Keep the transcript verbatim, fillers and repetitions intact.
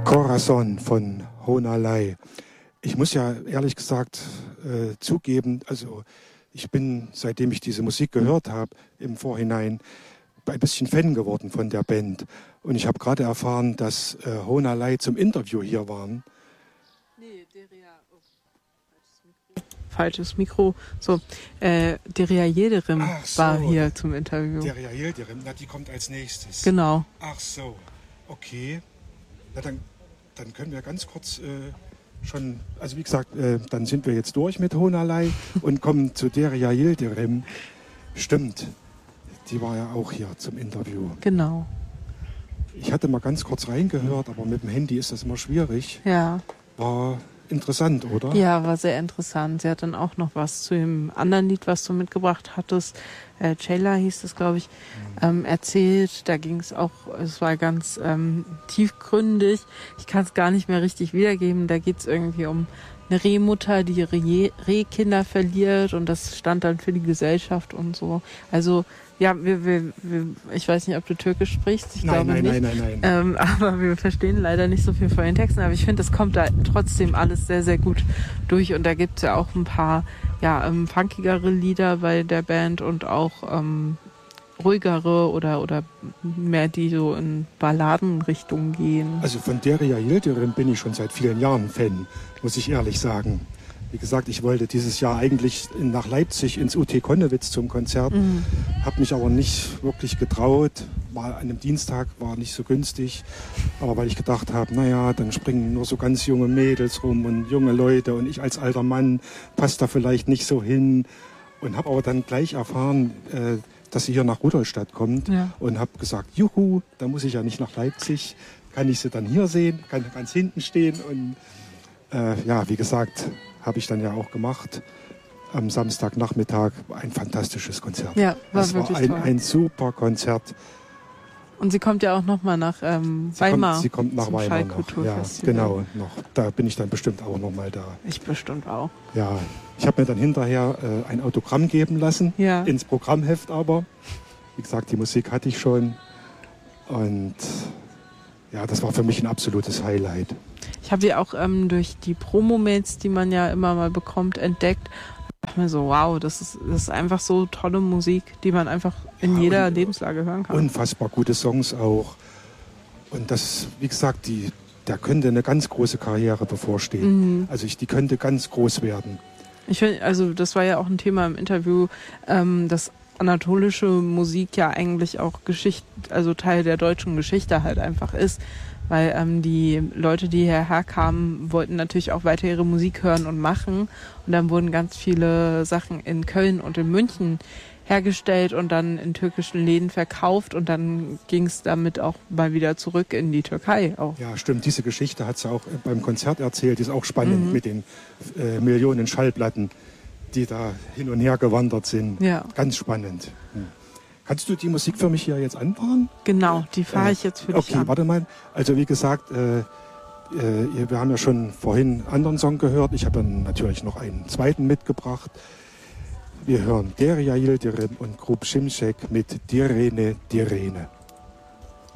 Corazon von Honalei. Ich muss ja ehrlich gesagt äh, zugeben, also ich bin, seitdem ich diese Musik gehört habe, im Vorhinein ein bisschen Fan geworden von der Band. Und ich habe gerade erfahren, dass äh, Honalei zum Interview hier waren. Nee, Deria, oh, falsches Mikro. So, äh, Deria Yildirim so, war hier zum Interview. Deria Yildirim, na, die kommt als nächstes. Genau. Ach so, okay. Na, dann, dann können wir ganz kurz äh, schon, also wie gesagt, äh, dann sind wir jetzt durch mit Honalei und kommen zu Deria Yildirim. Stimmt, die war ja auch hier zum Interview. Genau. Ich hatte mal ganz kurz reingehört, aber mit dem Handy ist das immer schwierig. Ja. War interessant, oder? Ja, war sehr interessant. Sie hat dann auch noch was zu dem anderen Lied, was du mitgebracht hattest, äh, Ceyla hieß das, glaube ich, ähm, erzählt. Da ging es auch, es war ganz ähm, tiefgründig. Ich kann es gar nicht mehr richtig wiedergeben. Da geht es irgendwie um eine Rehmutter, die ihre Je- Rehkinder verliert und das stand dann für die Gesellschaft und so. Also ja, wir, wir, wir, ich weiß nicht, ob du Türkisch sprichst. Ich nein, glaube nein, nicht. nein, nein, nein. Ähm, aber wir verstehen leider nicht so viel von den Texten. Aber ich finde, das kommt da trotzdem alles sehr, sehr gut durch. Und da gibt es ja auch ein paar ja, ähm, funkigere Lieder bei der Band und auch ähm, ruhigere oder, oder mehr, die so in Balladenrichtung gehen. Also von Deria Yildirim bin ich schon seit vielen Jahren Fan, muss ich ehrlich sagen. Wie gesagt, ich wollte dieses Jahr eigentlich nach Leipzig ins U T Konnewitz zum Konzert, Mhm. habe mich aber nicht wirklich getraut. Mal an einem Dienstag war nicht so günstig, aber weil ich gedacht habe, naja, dann springen nur so ganz junge Mädels rum und junge Leute und ich als alter Mann passt da vielleicht nicht so hin. Und habe aber dann gleich erfahren, äh, dass sie hier nach Rudolstadt kommt Ja. und habe gesagt, juhu, da muss ich ja nicht nach Leipzig, kann ich sie dann hier sehen, kann ganz hinten stehen und äh, ja, wie gesagt, habe ich dann ja auch gemacht. Am Samstagnachmittag ein fantastisches Konzert. Ja, war das war wirklich ein, toll. ein super Konzert. Und sie kommt ja auch nochmal nach ähm, Sie Weimar. kommt, sie kommt nach zum Weimar noch. Ja, Schallkulturfestival. genau, noch. Da bin ich dann bestimmt auch noch mal da. Ich bestimmt auch. Ja, ich habe mir dann hinterher äh, ein Autogramm geben lassen, Ja. ins Programmheft aber. Wie gesagt, die Musik hatte ich schon. Und ja, das war für mich ein absolutes Highlight. Ich habe sie auch ähm, durch die Promo-Mails, die man ja immer mal bekommt, entdeckt. Ich dachte mir so, wow, das ist, das ist einfach so tolle Musik, die man einfach in Ja, jeder und- Lebenslage hören kann. Unfassbar gute Songs auch. Und das, wie gesagt, die, der könnte eine ganz große Karriere bevorstehen. Mhm. Also ich, die könnte ganz groß werden. Ich finde, also das war ja auch ein Thema im Interview, ähm, dass anatolische Musik ja eigentlich auch Geschichte, also Teil der deutschen Geschichte halt einfach ist. Weil ähm, die Leute, die hierher kamen, wollten natürlich auch weiter ihre Musik hören und machen. Und dann wurden ganz viele Sachen in Köln und in München hergestellt und dann in türkischen Läden verkauft. Und dann ging es damit auch mal wieder zurück in die Türkei auch. Ja, stimmt. Diese Geschichte hat sie auch beim Konzert erzählt. Die ist auch spannend Mhm. mit den äh, Millionen Schallplatten, die da hin und her gewandert sind. Ja. Ganz spannend. Hm. Kannst du die Musik für mich hier jetzt anfahren? Genau, die fahre ich jetzt für dich Okay, an. warte mal. Also wie gesagt, äh, äh, wir haben ja schon vorhin einen anderen Song gehört. Ich habe dann natürlich noch einen zweiten mitgebracht. Wir hören Deria Yildirim und Grup Şimşek mit Direne, Direne.